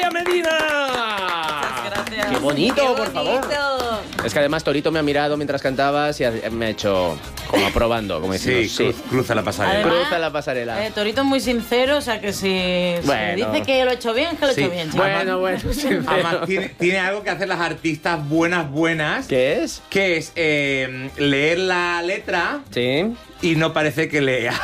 Natalia Medina. Muchas gracias. ¡Qué bonito, por favor! Es que además Torito me ha mirado mientras cantabas y me ha hecho como aprobando, como decimos. Sí, cruza la pasarela. Además, Cruza la pasarela. Torito es muy sincero, o sea que si dice que lo he hecho bien, que lo he hecho bien. Chicos. Bueno, sincero. Además, tiene algo que hacen las artistas buenas. ¿Qué es? Que es leer la letra Sí. y no parece que lea.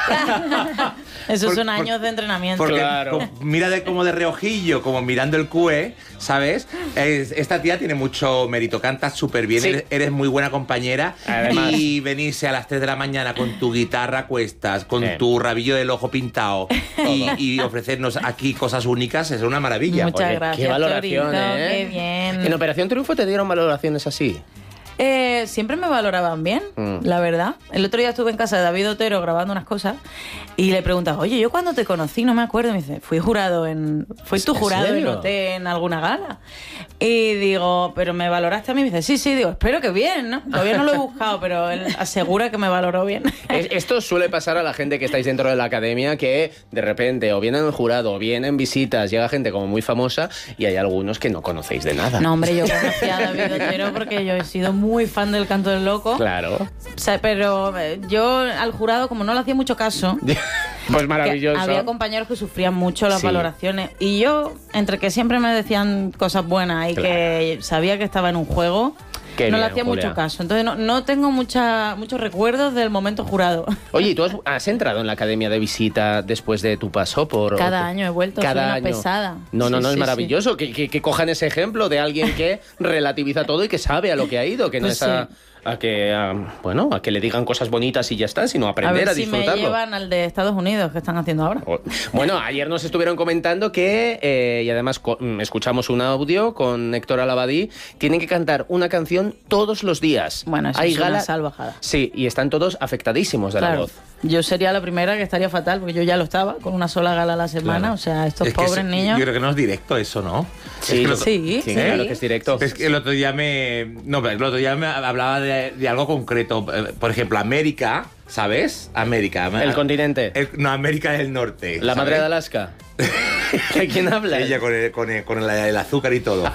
Esos son años de entrenamiento. Porque Claro. mira como de reojillo, como mirando el QE, ¿sabes? Esta tía tiene mucho mérito, cantas súper bien, Sí. eres muy buena compañera. Además. Y venirse a las 3 de la mañana con tu guitarra a cuestas, con tu rabillo del ojo pintado y ofrecernos aquí cosas únicas, es una maravilla. Muchas Oye, gracias, qué valoración, Torito, ¿eh? qué bien. ¿En Operación Triunfo te dieron valoraciones así? Siempre me valoraban bien, la verdad. El otro día estuve en casa de David Otero grabando unas cosas y le preguntaba, oye, yo cuando te conocí, no me acuerdo, me dice, fui tu jurado ¿En en OT en alguna gala. Y digo, pero me valoraste a mí, me dice, sí, digo, espero que bien, ¿no? Todavía no lo he buscado, pero él asegura que me valoró bien. Esto suele pasar a la gente que estáis dentro de la academia, que de repente o vienen en el jurado o vienen visitas, llega gente como muy famosa y hay algunos que no conocéis de nada. No, hombre, yo conocí a David Otero porque yo he sido muy fan del Canto del Loco. Claro. O sea, pero yo al jurado, como no le hacía mucho caso, Pues maravilloso. que había compañeros que sufrían mucho las Sí. valoraciones. Y yo, entre que siempre me decían cosas buenas y que sabía que estaba en un juego, Qué no le bien, hacía Julia. mucho caso. Entonces no tengo muchos recuerdos del momento jurado. Oye, ¿y tú has entrado en la academia de visita después de tu paso por...? Cada año he vuelto, Cada soy una año. pesada. No, Sí, es sí, maravilloso que cojan ese ejemplo de alguien que relativiza todo y que sabe a lo que ha ido, que no Pues es a que le digan cosas bonitas y ya está, sino A aprender ver a si me disfrutarlo. llevan al de Estados Unidos, que están haciendo ahora. Bueno, ayer nos estuvieron comentando que, y además escuchamos un audio con Héctor Alabadí, tienen que cantar una canción todos los días. Bueno, eso Hay es una gala- salvajada. Sí, y están todos afectadísimos de la Claro. voz. Yo sería la primera que estaría fatal, porque yo ya lo estaba, con una sola gala a la semana. Claro. O sea, estos Es que pobres niños. Yo creo que no es directo eso, ¿no? Sí, Es que Sí, sí. claro que es directo. Es que el otro día me hablaba de algo concreto. Por ejemplo, América, ¿sabes? América. El continente. No, América del Norte. La ¿sabes? madre de Alaska. ¿De quién habla? Ella con el azúcar y todo.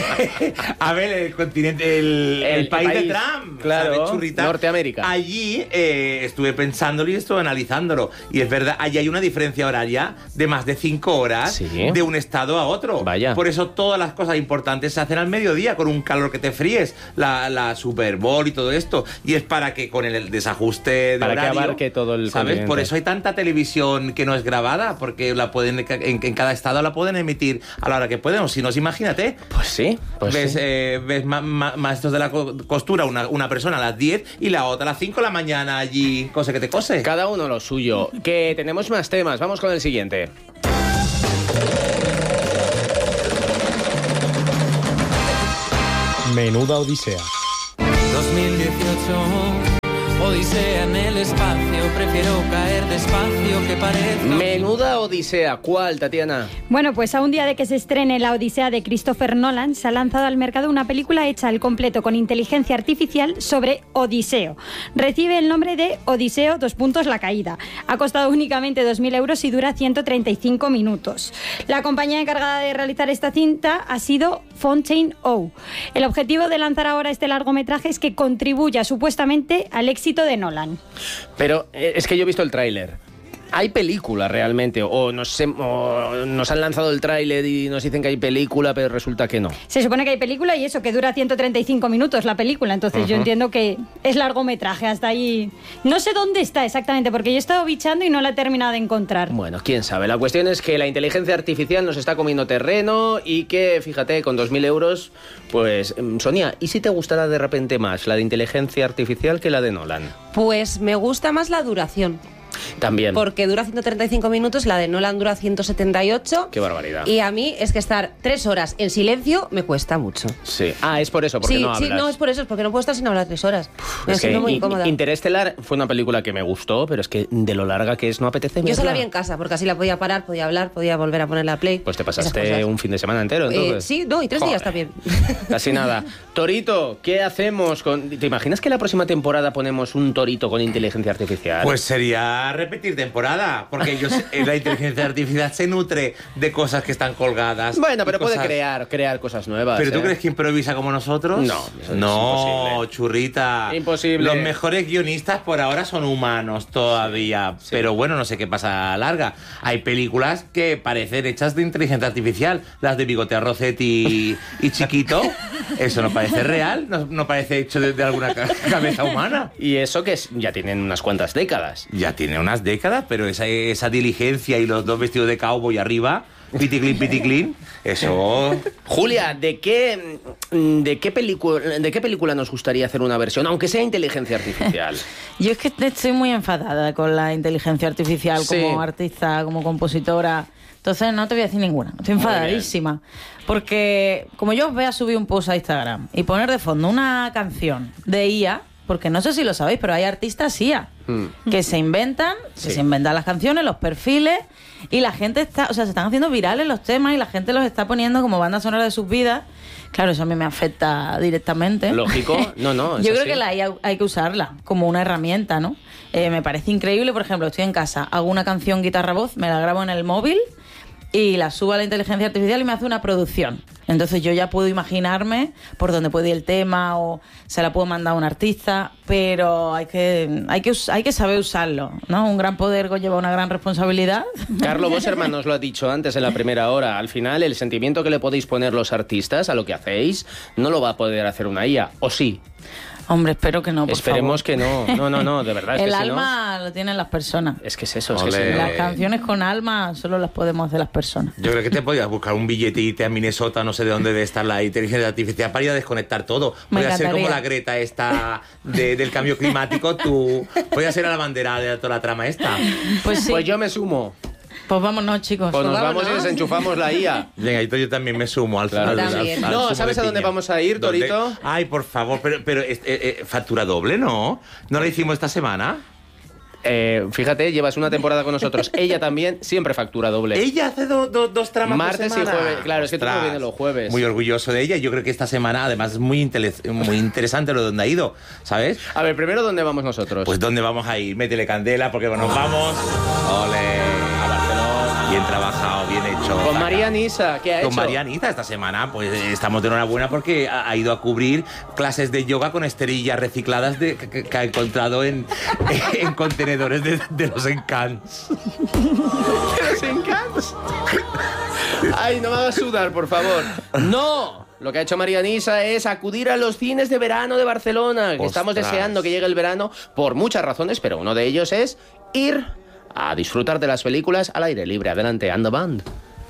A ver, el continente, el país de Trump. Claro, ¿sabes, churrita? Norteamérica. Allí estuve pensándolo y estuve analizándolo. Y es verdad, allí hay una diferencia horaria de más de 5 horas Sí. de un estado a otro. Vaya. Por eso todas las cosas importantes se hacen al mediodía, con un calor que te fríes. La Super Bowl y todo esto. Y es para que con el desajuste de Para que horario, abarque todo el ¿sabes? continente. Por eso hay tanta televisión que no es grabada, porque la pueden en cada estado la pueden emitir a la hora que pueden. O si no, imagínate. Pues sí. Pues ves sí. ves maestros de la costura, una persona a las 10 y la otra a las 5 de la mañana allí, cose que te cose. Cada uno lo suyo. Que tenemos más temas. Vamos con el siguiente. Menuda odisea. 2018, odisea en el espacio, prefiero caer despacio que parezca. Menuda odisea. ¿Cuál, Tatiana? Bueno, pues a un día de que se estrene La Odisea de Christopher Nolan, se ha lanzado al mercado una película hecha al completo con inteligencia artificial sobre Odiseo. Recibe el nombre de Odiseo, la caída. Ha costado únicamente 2.000 euros y dura 135 minutos. La compañía encargada de realizar esta cinta ha sido Fontaine O. El objetivo de lanzar ahora este largometraje es que contribuya supuestamente al éxito de Nolan. Pero es que yo he visto el tráiler. ¿Hay película realmente? O nos han lanzado el tráiler y nos dicen que hay película, pero resulta que no. Se supone que hay película y eso, que dura 135 minutos la película. Entonces yo entiendo que es largometraje, hasta ahí. No sé dónde está exactamente, porque yo he estado bichando y no la he terminado de encontrar. Bueno, quién sabe. La cuestión es que la inteligencia artificial nos está comiendo terreno y que, fíjate, con 2.000 euros, pues, Sonia, ¿y si te gustará de repente más la de inteligencia artificial que la de Nolan? Pues me gusta más la duración. También. Porque dura 135 minutos, la de Nolan dura 178. Qué barbaridad. Y a mí es que estar 3 horas en silencio me cuesta mucho. Sí. Ah, es por eso, porque Sí, no hablas. sí, no, es por eso, es porque no puedo estar sin hablar 3 horas. Me Es que siento muy incómoda. Interestelar fue una película que me gustó, pero es que de lo larga que es no apetece Yo verla. solo la vi en casa, porque así la podía parar, podía hablar, podía volver a ponerla a play. Pues te esas pasaste cosas. un fin de semana entero, entonces. Sí, no, y 3 días Joder. también. Casi nada. Torito, ¿qué hacemos con...? ¿Te imaginas que la próxima temporada ponemos un torito con inteligencia artificial? Pues sería a repetir temporada, porque la inteligencia artificial se nutre de cosas que están colgadas. Bueno, pero puede crear cosas nuevas. ¿Pero tú crees que improvisa como nosotros? No, eso no, es imposible. churrita. Imposible. Los mejores guionistas por ahora son humanos todavía. Sí. Pero bueno, no sé qué pasa a larga. Hay películas que parecen hechas de inteligencia artificial. Las de Bigote Rossetti y Chiquito. Eso no parece real, no parece hecho de alguna cabeza humana. Y eso que ya tienen unas cuantas décadas. Ya tiene unas décadas, pero esa diligencia y los dos vestidos de cowboy arriba, piticlin, eso... Julia, ¿de qué película nos gustaría hacer una versión, aunque sea inteligencia artificial? Yo es que estoy muy enfadada con la inteligencia artificial como artista, como compositora. Entonces no te voy a decir ninguna. Estoy enfadadísima. Porque como yo os voy a subir un post a Instagram y poner de fondo una canción de IA, porque no sé si lo sabéis, pero hay artistas IA que se inventan las canciones, los perfiles, y la gente se están haciendo virales los temas y la gente los está poniendo como banda sonora de sus vidas. Claro, eso a mí me afecta directamente. Lógico, no. Yo creo que la IA hay que usarla como una herramienta, ¿no? Me parece increíble, por ejemplo, estoy en casa, hago una canción guitarra-voz, me la grabo en el móvil y la subo a la inteligencia artificial y me hace una producción. Entonces yo ya puedo imaginarme por dónde puede ir el tema o se la puedo mandar a un artista, pero hay que saber usarlo, ¿no? Un gran poder conlleva una gran responsabilidad. Carlos Boserman nos lo ha dicho antes en la primera hora. Al final, el sentimiento que le podéis poner los artistas a lo que hacéis no lo va a poder hacer una IA, ¿o sí? Hombre, espero que no, por Esperemos favor. que no. No, de verdad. Es el que alma lo tienen las personas. Es que es eso, Olé. es que Las canciones con alma solo las podemos hacer las personas. Yo creo que te podías buscar un billete y irte a Minnesota, no sé de dónde debe estar la inteligencia artificial, para ir a desconectar todo. Podría ser como la Greta esta del cambio climático, tú podrías ser a la bandera de toda la trama esta. Pues sí. Pues yo me sumo. Pues vámonos, chicos. Pues nos vamos y desenchufamos la IA. Venga, yo también me sumo al Claro. al No, zumo ¿sabes de a dónde piña. vamos a ir, Torito? ¿Dónde? Ay, por favor, pero factura doble, ¿no? ¿No la hicimos esta semana? Fíjate, llevas una temporada con nosotros. Ella también siempre factura doble. Ella hace dos tramas Martes por semana. y jueves. Claro, es que tú no Ostras, vienes los jueves. Muy orgulloso de ella. Yo creo que esta semana, además, es muy interesante lo de donde ha ido, ¿sabes? A ver, primero, ¿dónde vamos nosotros? Pues ¿dónde vamos a ir? Métele candela, porque nos vamos. ¡Ole! A Barcelona. Bien trabajado, bien hecho. Con María Nisa, ¿qué ha hecho? Con María Nisa esta semana, pues estamos de enhorabuena porque ha ido a cubrir clases de yoga con esterillas recicladas que ha encontrado en contenedores de los Encants. ¿Los Encants? Ay, no me hagas sudar, por favor. ¡No! Lo que ha hecho María Nisa es acudir a los cines de verano de Barcelona, que estamos deseando que llegue el verano por muchas razones, pero uno de ellos es ir a disfrutar de las películas al aire libre. Adelante, and the band.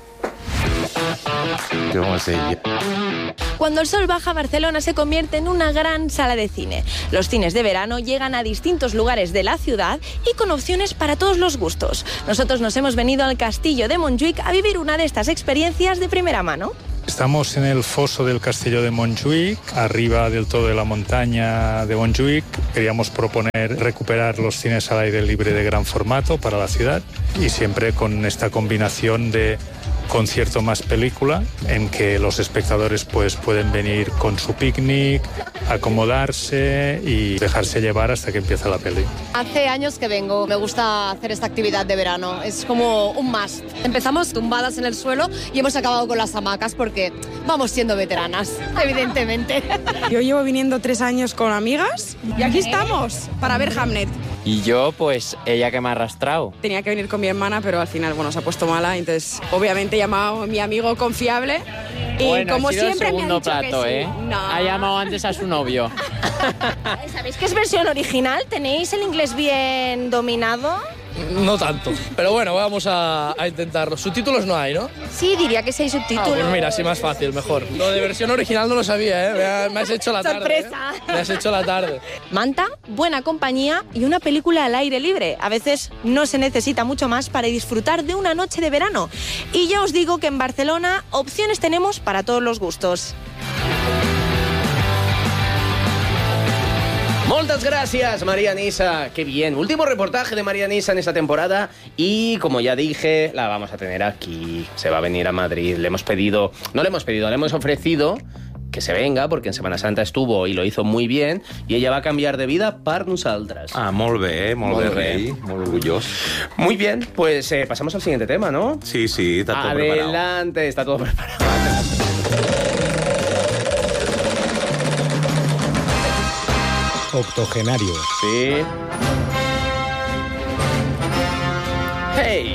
¿Cómo es ella? Cuando el sol baja, Barcelona se convierte en una gran sala de cine. Los cines de verano llegan a distintos lugares de la ciudad y con opciones para todos los gustos. Nosotros nos hemos venido al Castillo de Montjuïc a vivir una de estas experiencias de primera mano. Estamos en el foso del Castillo de Montjuïc, arriba del todo de la montaña de Montjuïc. Queríamos proponer recuperar los cines al aire libre de gran formato para la ciudad y siempre con esta combinación de concierto más película, en que los espectadores pues pueden venir con su picnic, acomodarse y dejarse llevar hasta que empieza la peli. Hace años que vengo, me gusta hacer esta actividad de verano, es como un must. Empezamos tumbadas en el suelo y hemos acabado con las hamacas porque vamos siendo veteranas, evidentemente. Yo llevo viniendo 3 años con amigas y aquí estamos para ver Hamlet. Y yo, pues, ella que me ha arrastrado. Tenía que venir con mi hermana, pero al final, bueno, se ha puesto mala, entonces obviamente he llamado a mi amigo confiable y bueno, como ha sido siempre el segundo me ha dicho plato, que ¿eh? sí. No. Ha llamado antes a su novio. ¿Sabéis que es versión original? ¿Tenéis el inglés bien dominado? No tanto, pero bueno, vamos a intentarlo. Subtítulos no hay, ¿no? Sí, diría que sí hay subtítulos. Pues mira, así más fácil, mejor. Lo de versión original no lo sabía, ¿eh? Me has hecho la tarde. ¡Sorpresa! Me has hecho la tarde. Manta, buena compañía y una película al aire libre. A veces no se necesita mucho más para disfrutar de una noche de verano. Y ya os digo que en Barcelona opciones tenemos para todos los gustos. Moltes gràcies, María Nisa. Qué bien. Último reportaje de María Nisa en esta temporada y, como ya dije, la vamos a tener aquí. Se va a venir a Madrid. Le hemos ofrecido que se venga, porque en Semana Santa estuvo y lo hizo muy bien, y ella va a cambiar de vida per nosaltres. Ah, molt bé, rei, molt orgullós. Muy bien, pues pasamos al siguiente tema, ¿no? Sí, está todo preparado. Adelante, está todo preparado. Octogenario. Sí. ¡Hey!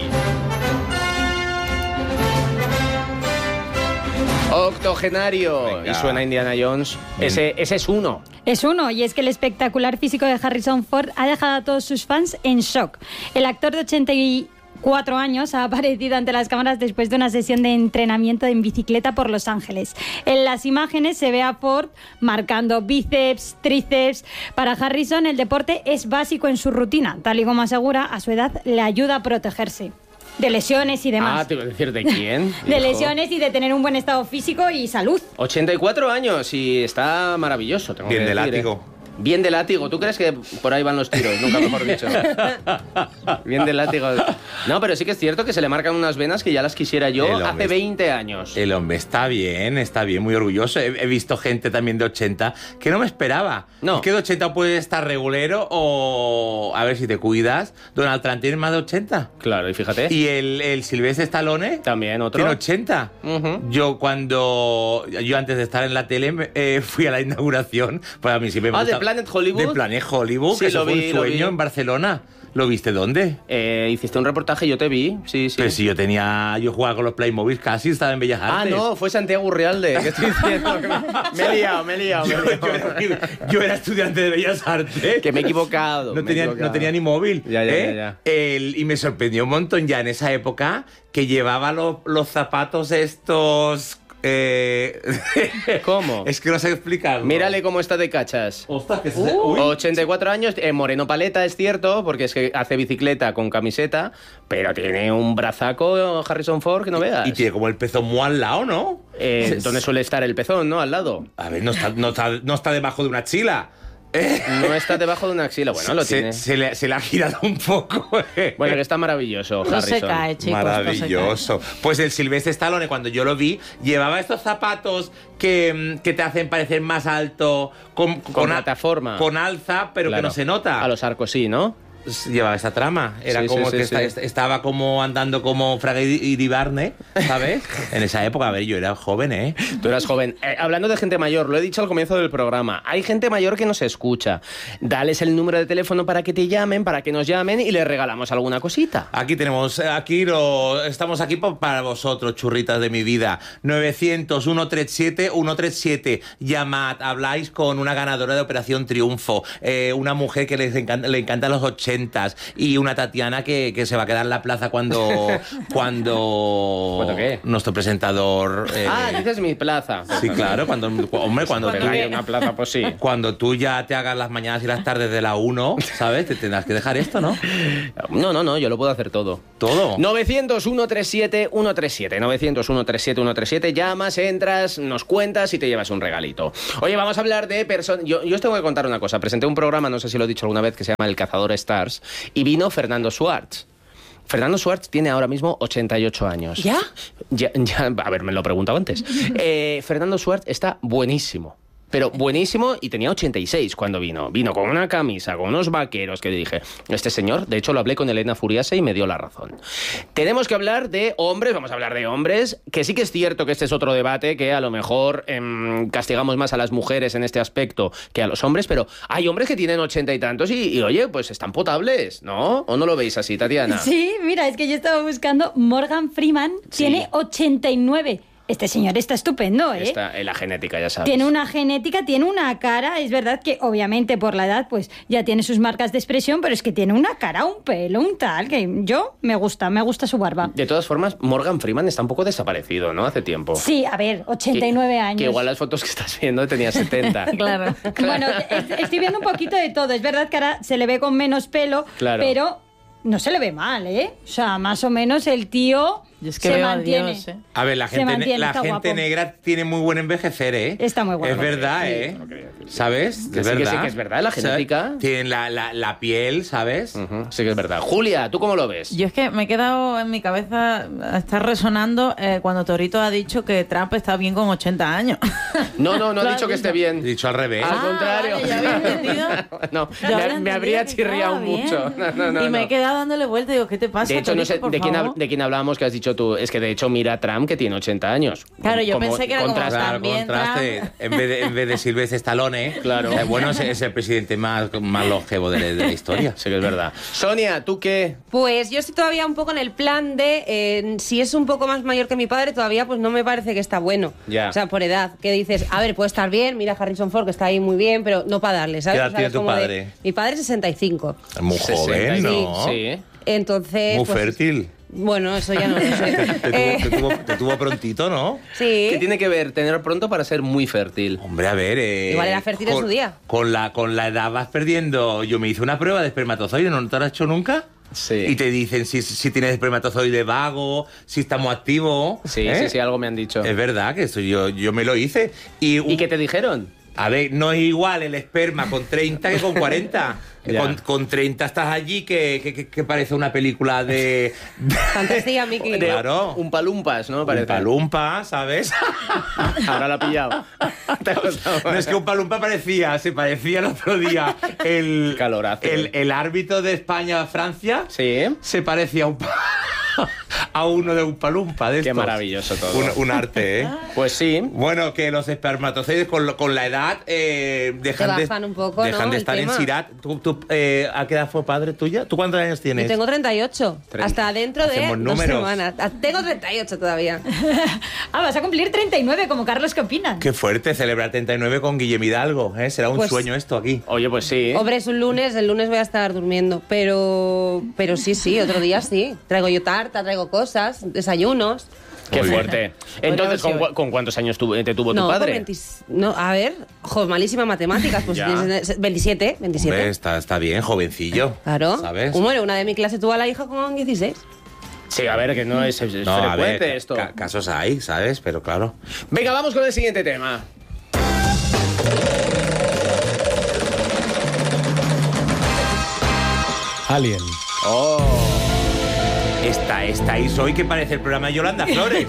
Octogenario. Venga. Y suena Indiana Jones. Ese es uno. Es uno, y es que el espectacular físico de Harrison Ford ha dejado a todos sus fans en shock. El actor de 84 años ha aparecido ante las cámaras después de una sesión de entrenamiento en bicicleta por Los Ángeles. En las imágenes se ve a Ford marcando bíceps, tríceps. Para Harrison el deporte es básico en su rutina, tal y como asegura, a su edad le ayuda a protegerse de lesiones y demás. Ah, te iba a decir, ¿de quién? De lesiones y de tener un buen estado físico y salud. 84 años y está maravilloso, tengo Bien que de decir, látigo. Bien de látigo. ¿Tú crees que por ahí van los tiros? Nunca mejor dicho. Bien de látigo. No, pero sí que es cierto que se le marcan unas venas que ya las quisiera yo hace 20 años. El hombre está bien, muy orgulloso. He visto gente también de 80 que no me esperaba. No. Es que de 80 puede estar regulero o, a ver si te cuidas, Donald Trump tiene más de 80. Claro, y fíjate. Y el Sylvester Stallone también otro. Tiene 80. Yo antes de estar en la tele fui a la inauguración. Pues a mí siempre me gusta. Planet Hollywood. De Planet Hollywood, Sí, que eso lo fue vi, un sueño en Barcelona. ¿Lo viste dónde? Hiciste un reportaje, yo te vi, sí. Pero si yo jugaba con los Playmobil casi, estaba en Bellas Artes. Ah, no, fue Santiago Urrialde. ¿Qué estoy diciendo? Me he liado. Yo era estudiante de Bellas Artes. Que me he equivocado. No tenía ni móvil. Ya. Y me sorprendió un montón ya en esa época que llevaba los zapatos estos... ¿Cómo? Es que no sé explicarlo. Mírale cómo está de cachas. Ostras, que 84 años, moreno paleta, es cierto, porque es que hace bicicleta con camiseta, pero tiene un brazaco Harrison Ford que no veas. Y tiene como el pezón muy al lado, ¿no? ¿Dónde suele estar el pezón, no? Al lado. A ver, no está debajo de una axila. No está debajo de una axila, bueno, lo tiene. Se le ha girado un poco. Bueno, que está maravilloso, No Harrison. se cae, chicos. Maravilloso. Pues el Sylvester Stallone, cuando yo lo vi, llevaba estos zapatos que te hacen parecer más alto, con plataforma. Con alza, pero Claro. que no se nota. A los arcos sí, ¿no? Llevaba esa trama. Era Sí, como sí, que sí. estaba como andando como Fraga y Barney, ¿sabes? En esa época, a ver, yo era joven, ¿eh? Tú eras joven. Hablando de gente mayor, lo he dicho al comienzo del programa, hay gente mayor que nos escucha. Dales el número de teléfono para que te llamen, para que nos llamen y les regalamos alguna cosita. Estamos aquí para vosotros, churritas de mi vida. 900-137-137. Llamad, habláis con una ganadora de Operación Triunfo, una mujer que le encantan los 80s y una Tatiana que se va a quedar en la plaza cuando qué? Nuestro presentador... dices mi plaza. Sí, claro, cuando Hay una plaza, pues sí. Cuando tú ya te hagas las mañanas y las tardes de la 1, ¿sabes? Te tendrás que dejar esto, ¿no? No, yo lo puedo hacer todo. ¿Todo? 900-137-137. 900-137-137. Llamas, entras, nos cuentas y te llevas un regalito. Oye, vamos a hablar de personas... Yo os tengo que contar una cosa. Presenté un programa, no sé si lo he dicho alguna vez, que se llama El Cazador Stars, y vino Fernando Schwartz. Fernando Schwartz tiene ahora mismo 88 años. ¿Ya? Ya, a ver, me lo preguntaba antes. Fernando Schwartz está buenísimo. Pero buenísimo, y tenía 86 cuando vino. Vino con una camisa, con unos vaqueros, que dije, este señor, de hecho lo hablé con Elena Furiase y me dio la razón. Tenemos que hablar de hombres, vamos a hablar de hombres, que sí que es cierto que este es otro debate, que a lo mejor castigamos más a las mujeres en este aspecto que a los hombres, pero hay hombres que tienen 80 y tantos y oye, pues están potables, ¿no? ¿O no lo veis así, Tatiana? Sí, mira, es que yo estaba buscando, Morgan Freeman tiene 89. Este señor está estupendo, ¿eh? Está en la genética, ya sabes. Tiene una genética, tiene una cara, es verdad que obviamente por la edad pues ya tiene sus marcas de expresión, pero es que tiene una cara, un pelo, un tal, que me gusta su barba. De todas formas, Morgan Freeman está un poco desaparecido, ¿no? Hace tiempo. Sí, a ver, 89 años. Que igual las fotos que estás viendo tenía 70. Claro. Bueno, estoy viendo un poquito de todo, es verdad que ahora se le ve con menos pelo, Claro. pero no se le ve mal, ¿eh? O sea, más o menos el tío... Y es que Se veo mantiene. a Dios, ¿eh? A ver, la Se gente, mantiene, la está gente guapo. negra tiene muy buen envejecer, ¿eh? Está muy guapo. Es verdad, ¿eh? ¿Sabes? Que Es sí, que verdad. sí, que es verdad, la genética. Tienen la piel, ¿sabes? Sí que es verdad. Julia, ¿tú cómo lo ves? Yo es que me he quedado en mi cabeza, está resonando cuando Torito ha dicho que Trump está bien con 80 años. No ha Claro, dicho que esté bien. He dicho al revés. Al contrario. Vale, ya había entendido. No, Yo había me habría entendido que chirriado estaba bien. mucho. No, y me no. he quedado dándole vuelta y digo, ¿qué te pasa? De hecho, no Torito, sé por de favor? quién hablábamos que has dicho tú. Es que de hecho mira a Trump que tiene 80 años. Claro, yo pensé que era como contrasta. Claro, también contraste. En vez de Sylvester Stallone, Claro. Bueno, es el presidente más longevo de la historia. Sí que es verdad. Sonia, ¿tú qué? Pues yo estoy todavía un poco en el plan de si es un poco más mayor que mi padre, todavía pues no me parece que está bueno. Ya. O sea, por edad, que dices, a ver, puede estar bien, mira a Harrison Ford que está ahí muy bien, pero no para darle, ¿sabes? ¿Qué edad O sea, tiene es tu como de- padre? Mi padre es 65. Es muy joven, ¿no? Sí. Entonces, Muy pues, fértil. bueno, eso ya no lo sé. Te tuvo prontito, ¿no? Sí. ¿Qué tiene que ver tener pronto para ser muy fértil? Hombre, a ver... Igual era fértil en su día. Con la edad vas perdiendo... Yo me hice una prueba de espermatozoide, ¿no te la has hecho nunca? Sí. Y te dicen si tienes espermatozoide vago, si estamos activos. Sí, ¿eh? sí, algo me han dicho. Es verdad que eso yo me lo hice. ¿Y qué te dijeron? A ver, no es igual el esperma con 30 que con 40. Ya. Con 30 estás allí que parece una película de... Fantasía, Miki. De Claro. Un palumpas, ¿no? Parece. Un palumpa, ¿sabes? Ahora lo ha pillado. ¿Te ha costado? No, es que un palumpa se parecía el otro día el... Calorazo. El árbitro de España-Francia Sí. se parecía a uno de un palumpa de Qué estos. maravilloso todo. Un arte, ¿eh? Pues sí. Bueno, que los espermatozoides con la edad dejan bajan un poco, dejan ¿no? de El estar en tema. Sirat. ¿A qué edad fue padre tuya? ¿Tú cuántos años Yo tienes? tengo 38. Hasta dentro de Hacemos 2 números. semanas. Tengo 38 todavía. Vas a cumplir 39 como Carlos, ¿qué opinas? Qué fuerte celebrar 39 con Guillem Hidalgo, ¿eh? Será un Pues- sueño esto aquí. Oye, pues sí. Hombre, es un lunes, el lunes voy a estar durmiendo. Pero sí, otro día sí. Traigo yo tarta, traigo cosas, desayunos. Qué Muy bien. fuerte. Entonces, ¿con cuántos años te tuvo tu No, padre? con 20 no, a ver, malísima matemáticas. Pues Ya. tienes 27. Hombre, está bien, jovencillo. Claro. ¿Sabes? Bueno, una de mi clase tuvo a la hija con 16. Sí, a ver, que no es No, a frecuente ver, esto. casos hay, ¿sabes? Pero claro. Venga, vamos con el siguiente tema. Alien. Oh. Estáis hoy que parece el programa de Yolanda Flores.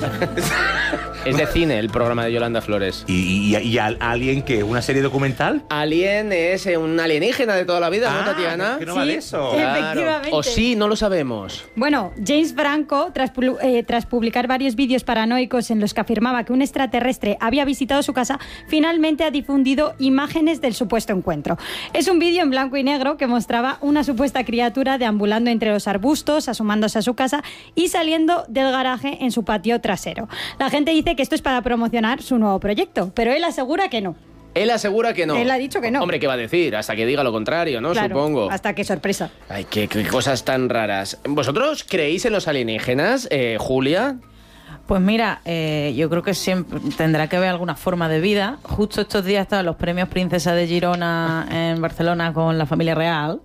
Es de cine el programa de Yolanda Flores. ¿Y Alien qué? ¿Una serie documental? Alien es un alienígena de toda la vida, ¿no, Tatiana? ¿qué no vale eso? Efectivamente. O sí, no lo sabemos. Bueno, James Franco, tras publicar varios vídeos paranoicos en los que afirmaba que un extraterrestre había visitado su casa, finalmente ha difundido imágenes del supuesto encuentro. Es un vídeo en blanco y negro que mostraba una supuesta criatura deambulando entre los arbustos, asomándose a su casa y saliendo del garaje en su patio trasero. La gente dice que esto es para promocionar su nuevo proyecto, pero él asegura que no. Él asegura que no. Él ha dicho que no. Hombre, ¿qué va a decir? Hasta que diga lo contrario, ¿no? Claro, Supongo. hasta que sorpresa. Ay, qué cosas tan raras. ¿Vosotros creéis en los alienígenas, Julia? Pues mira, yo creo que siempre tendrá que haber alguna forma de vida. Justo estos días estaban los premios Princesa de Girona en Barcelona con la familia real.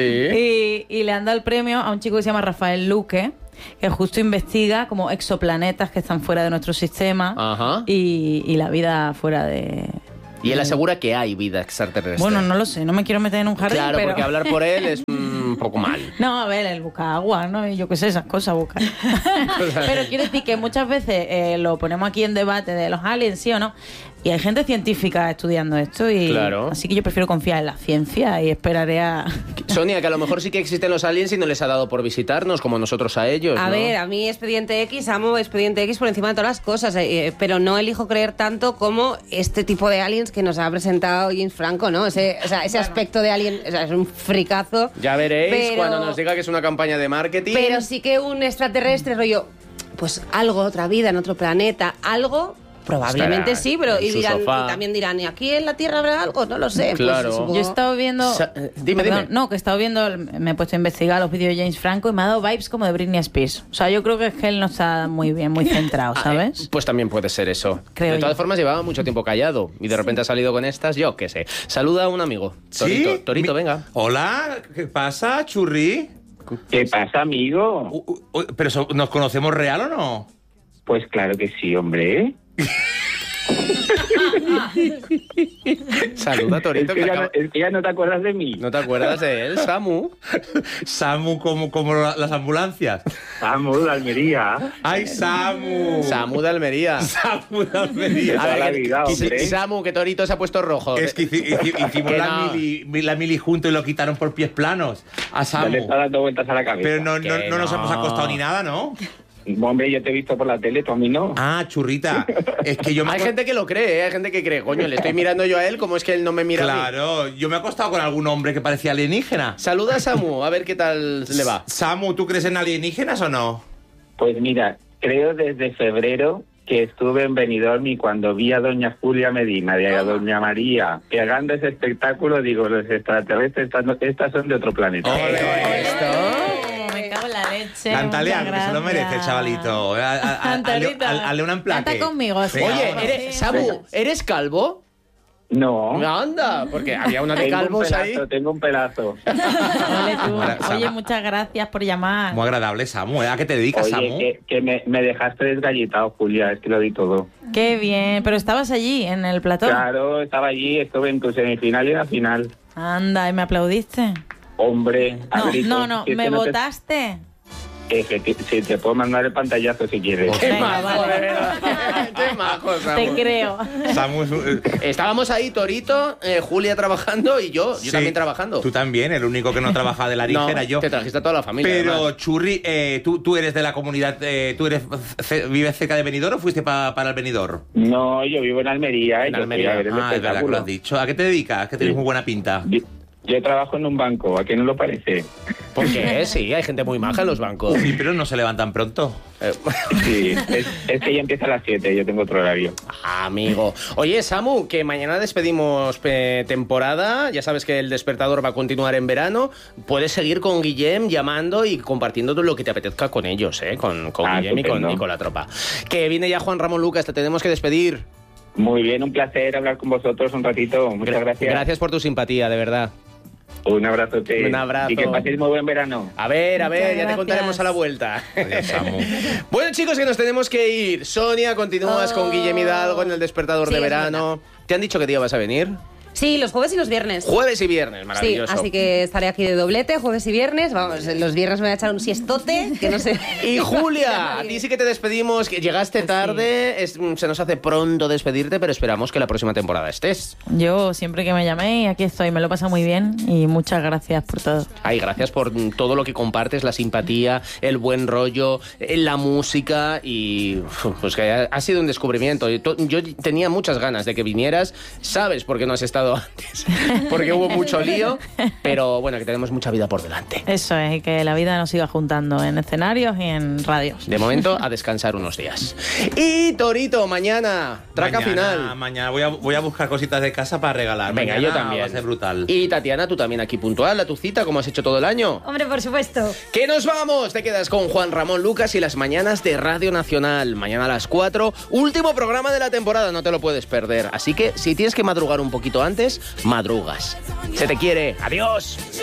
Sí. Y le han dado el premio a un chico que se llama Rafael Luque, que justo investiga como exoplanetas que están fuera de nuestro sistema. Ajá. Y la vida fuera de... Y él asegura que hay vida extraterrestre. Bueno, no lo sé, no me quiero meter en un jardín, Claro, pero... porque hablar por él es un poco mal. No, a ver, él busca agua, ¿no? Y yo qué sé, esas cosas busca. Pero quiero decir que muchas veces lo ponemos aquí en debate de los aliens, sí o no. Y hay gente científica estudiando esto y Claro. así que yo prefiero confiar en la ciencia y esperaré a... Sonia, que a lo mejor sí que existen los aliens y no les ha dado por visitarnos, como nosotros a ellos, A ¿no? ver, a mí Expediente X, amo Expediente X por encima de todas las cosas, pero no elijo creer tanto como este tipo de aliens que nos ha presentado James Franco, ¿no? Ese aspecto de alien, o sea, es un fricazo. Ya veréis Pero- cuando nos diga que es una campaña de marketing. Pero sí que un extraterrestre, rollo, pues algo, otra vida en otro planeta, algo... Probablemente Estará sí, pero en y su dirán, sofá. y también dirán, ¿y aquí en la Tierra habrá algo? No lo sé. Claro. Pues, supongo- Yo he estado viendo... Dime. No, que he estado viendo, me he puesto a investigar los vídeos de James Franco y me ha dado vibes como de Britney Spears. O sea, yo creo que es que él no está muy bien, muy centrado, ¿sabes? Pues también puede ser eso. Creo de todas yo. formas, llevaba mucho tiempo callado y de repente ha salido con estas, yo qué sé. Saluda a un amigo. Torito, ¿Sí? Torito, venga. Hola, ¿qué pasa, churri? ¿Qué pasa, amigo? ¿Pero nos conocemos real o no? Pues claro que sí, hombre. Saluda, Torito. Es que ya no te acuerdas de mí. ¿No te acuerdas de él, Samu? Samu como las ambulancias. Samu de Almería. ¡Ay, Samu! Samu de Almería. Samu de Almería. A ver, Samu, que Torito se ha puesto rojo. Es que hicimos la mili juntos y lo quitaron por pies planos a Samu. Ya le está dando vueltas a la cabeza. Pero no nos hemos acostado ni nada, ¿no? Hombre, yo te he visto por la tele, tú a mí no. Ah, churrita. Es que yo Hay gente que lo cree, hay gente que cree, coño, le estoy mirando yo a él, ¿cómo es que él no me mira a mí? Claro, yo me he acostado con algún hombre que parecía alienígena. Saluda a Samu, a ver qué tal le va. Samu, ¿tú crees en alienígenas o no? Pues mira, creo desde febrero que estuve en Benidorm y cuando vi a doña Julia Medina y a doña María pegando ese espectáculo, digo, los extraterrestres, estas son de otro planeta. Me cago en la leche. Cántale algo, que se lo merece el chavalito. Hazle una emplaque. Canta conmigo. Así. Oye, Samu, ¿eres calvo? No. Anda, porque había una de calvos ahí. Tengo un pedazo. Vale, tú. Oye, muchas gracias por llamar. Muy agradable, Samu. ¿A qué te dedicas, Samu? Que me dejaste desgalletado, Julia, es que lo di todo. Qué bien, pero estabas allí, en el plató. Claro, estaba allí, estuve en tu semifinal y en la final. Anda, ¿y me aplaudiste? Hombre, No, ¿me votaste? Sí, te puedo mandar el pantallazo si quieres. Qué majo, de verdad. Qué majo, Samu. Te creo. Samu Estábamos ahí, Torito, Julia trabajando y yo también trabajando. Tú también, el único que no trabajaba de la no, era yo. Te trajiste a toda la familia. Pero, además. Churri, tú eres de la comunidad, ¿vives cerca de Benidorm o fuiste para el Benidorm? No, yo vivo en Almería. En Almería. Es verdad que lo has dicho. ¿A qué te dedicas? Que tienes muy buena pinta. Yo trabajo en un banco, ¿a qué no lo parece? ¿Por qué? Sí, hay gente muy maja en los bancos. Sí, pero no se levantan pronto. Sí, es que ya empieza a las 7, yo tengo otro horario. Amigo. Oye, Samu, que mañana despedimos temporada. Ya sabes que el despertador va a continuar en verano. Puedes seguir con Guillem llamando y compartiendo todo lo que te apetezca con ellos, con Guillem y con la tropa. Que viene ya Juan Ramón Lucas, te tenemos que despedir. Muy bien, un placer hablar con vosotros un ratito. Muchas gracias. Gracias por tu simpatía, de verdad. Un abrazo. Un abrazo. Y que paséis muy buen verano. A ver, Muchas ya te contaremos a la vuelta. Adiós, Samu. Bueno, chicos, que nos tenemos que ir. Sonia, continúas con Guillem Hidalgo en el despertador de verano. ¿Te han dicho qué día vas a venir? Sí, los jueves y los viernes. Jueves y viernes, maravilloso. Sí, así que estaré aquí de doblete, jueves y viernes. Vamos, los viernes me voy a echar un siestote, que no sé. Y Julia, a ti sí que te despedimos, que llegaste tarde, se nos hace pronto despedirte, pero esperamos que la próxima temporada estés. Yo siempre que me llaméis, aquí estoy, me lo pasa muy bien y muchas gracias por todo. Ay, gracias por todo lo que compartes, la simpatía, el buen rollo, la música y pues que ha sido un descubrimiento. Yo tenía muchas ganas de que vinieras, sabes por qué no has estado antes, porque hubo mucho lío, pero bueno, que tenemos mucha vida por delante. Eso es, y que la vida nos siga juntando en escenarios y en radios. De momento, a descansar unos días. Y Torito, mañana, traca final. Mañana voy a buscar cositas de casa para regalar. Venga, mañana yo también. Va a ser brutal. Y Tatiana, tú también aquí puntual a tu cita, como has hecho todo el año. Hombre, por supuesto. ¡Que nos vamos! Te quedas con Juan Ramón Lucas y las mañanas de Radio Nacional. Mañana a las 4, último programa de la temporada, no te lo puedes perder. Así que si tienes que madrugar un poquito antes, madrugas. Se te quiere. ¡Adiós!